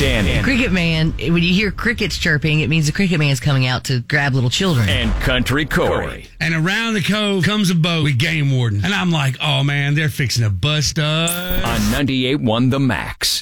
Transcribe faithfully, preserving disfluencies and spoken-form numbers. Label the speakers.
Speaker 1: Danny.
Speaker 2: Cricket Man, when you hear crickets chirping, it means the Cricket Man's coming out to grab little children.
Speaker 1: And Country Corey.
Speaker 3: And around the cove comes a boat with game warden. And I'm like, oh, man, they're fixing to bust us.
Speaker 1: On ninety-eight point one The Max.